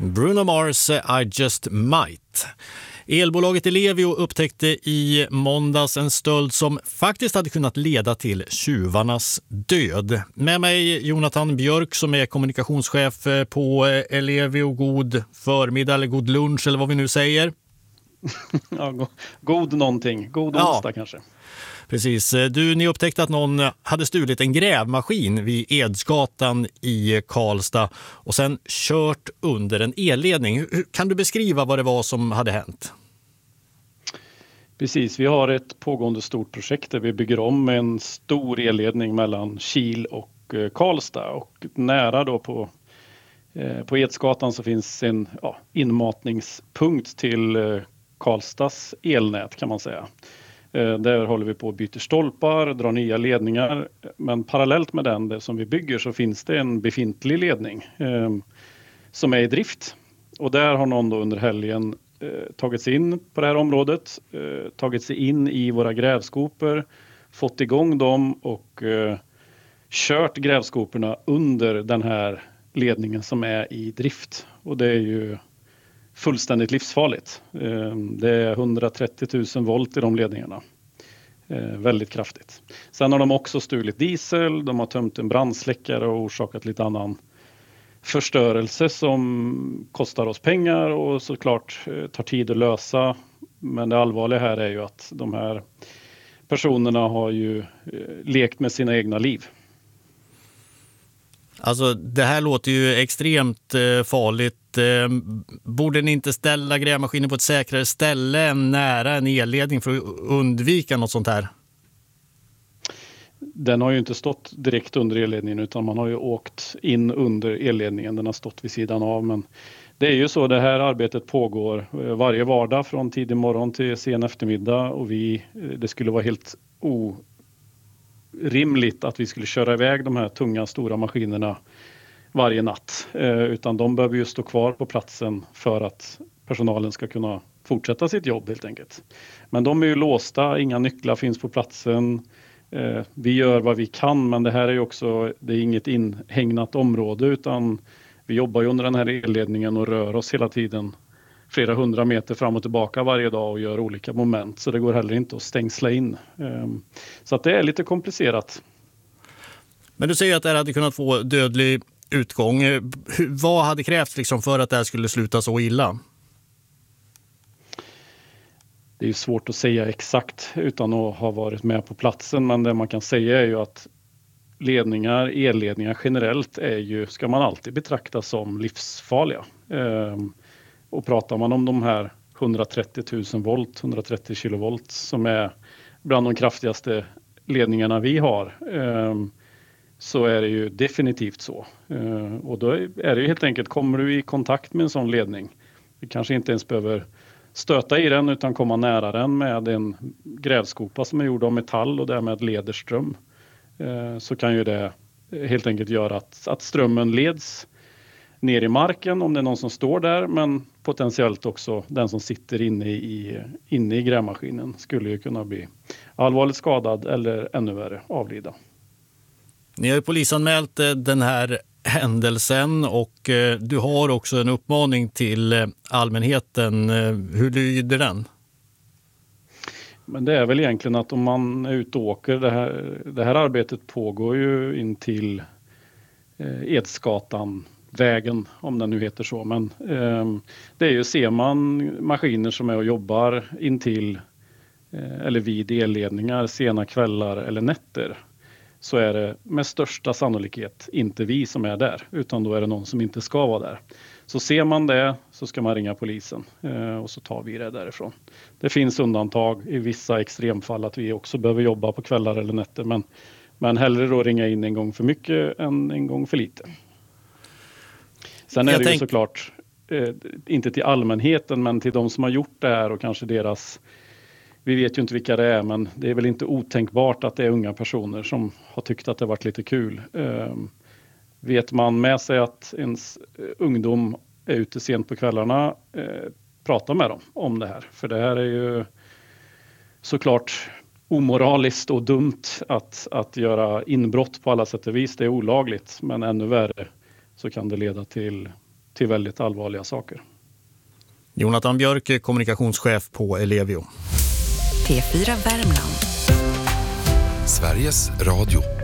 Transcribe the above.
Bruno Mars, I Just Might. Elbolaget Ellevio upptäckte i måndags en stöld som faktiskt hade kunnat leda till tjuvarnas död. Med mig Jonathan Björk som är kommunikationschef på Ellevio. God förmiddag eller god lunch eller vad vi nu säger. Ja, god någonting. God onsdag kanske. Precis. Ni upptäckte att någon hade stulit en grävmaskin vid Edsgatan i Karlstad och sen kört under en elledning. Kan du beskriva vad det var som hade hänt? Precis, vi har ett pågående stort projekt där vi bygger om en stor elledning mellan Kil och Karlstad. Och nära då på Edsgatan så finns en inmatningspunkt till Karlstads elnät kan man säga. Där håller vi på att byta stolpar, dra nya ledningar. Men parallellt med det som vi bygger så finns det en befintlig ledning som är i drift. Och där har någon då under helgen tagit sig in på det här området, tagit sig in i våra grävskopor, fått igång dem och kört grävskoporna under den här ledningen som är i drift. Och det är ju fullständigt livsfarligt. Det är 130 000 volt i de ledningarna. Väldigt kraftigt. Sen har de också stulit diesel, de har tömt en brandsläckare och orsakat lite annan förstörelse som kostar oss pengar och såklart tar tid att lösa. Men det allvarliga här är ju att de här personerna har ju lekt med sina egna liv. Alltså det här låter ju extremt farligt. Borde ni inte ställa grävmaskinen på ett säkrare ställe än nära en elledning för att undvika något sånt här? Den har ju inte stått direkt under elledningen utan man har ju åkt in under elledningen. Den har stått vid sidan av. Men det är ju så, det här arbetet pågår varje vardag från tidig morgon till sen eftermiddag. Och det skulle vara helt orimligt att vi skulle köra iväg de här tunga stora maskinerna varje natt. Utan de behöver ju stå kvar på platsen för att personalen ska kunna fortsätta sitt jobb helt enkelt. Men de är ju låsta, inga nycklar finns på platsen. Vi gör vad vi kan men det här är ju också, det är inget inhägnat område utan vi jobbar ju under den här elledningen och rör oss hela tiden flera 100 meter fram och tillbaka varje dag och gör olika moment så det går heller inte att stängsla in. Så att det är lite komplicerat. Men du säger att det här hade kunnat få dödlig utgång. Vad hade krävts liksom för att det här skulle sluta så illa? Det är ju svårt att säga exakt utan att ha varit med på platsen men det man kan säga är ju att elledningar generellt ska man alltid betrakta som livsfarliga. Och pratar man om de här 130 000 volt, 130 kilovolt som är bland de kraftigaste ledningarna vi har så är det ju definitivt så. Och då är det ju helt enkelt, kommer du i kontakt med en sån ledning, du kanske inte ens behöver stöta i den utan komma nära den med en grävskopa som är gjord av metall och därmed leder ström. Så kan ju det helt enkelt göra att strömmen leds ner i marken om det är någon som står där men potentiellt också den som sitter inne i grävmaskinen skulle ju kunna bli allvarligt skadad eller ännu värre avlida. Ni har ju polisanmält den här händelsen och du har också en uppmaning till allmänheten. Hur lyder den? Men det är väl egentligen att om man är ute och åker, det här arbetet pågår ju in till Edsgatan vägen om den nu heter så. Men det är ju, ser man maskiner som är och jobbar intill eller vid elledningar sena kvällar eller nätter så är det med största sannolikhet inte vi som är där utan då är det någon som inte ska vara där. Så ser man det så ska man ringa polisen och så tar vi det därifrån. Det finns undantag i vissa extremfall att vi också behöver jobba på kvällar eller nätter men hellre då ringa in en gång för mycket än en gång för lite. Sen är det ju såklart inte till allmänheten men till de som har gjort det här och kanske vi vet ju inte vilka det är men det är väl inte otänkbart att det är unga personer som har tyckt att det varit lite kul. Vet man med sig att ens ungdom är ute sent på kvällarna, prata med dem om det här. För det här är ju såklart omoraliskt och dumt att göra inbrott på alla sätt och vis. Det är olagligt men ännu värre så kan det leda till till väldigt allvarliga saker. Jonathan Björk, kommunikationschef på Ellevio. P4 Värmland. Sveriges Radio.